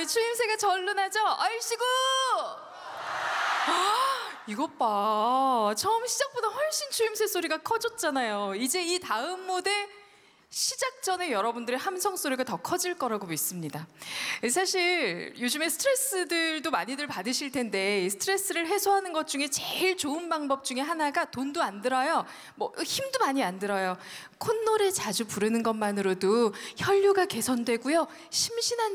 이 추임새가 절로 나죠? 얼씨구! 이것 봐. 처음 시작보다 훨씬 추임새 소리가 커졌잖아요. 이제 이 다음 무대 시작 전에 여러분들의 함성 소리가 더 커질 거라고 믿습니다. 사실 요즘에 스트레스들도 많이들 받으실 텐데 스트레스를 해소하는 것 중에 제일 좋은 방법 중에 하나가 돈도 안 들어요. 뭐 힘도 많이 안 들어요. 콧노래 자주 부르는 것만으로도 혈류가 개선되고요. 심신한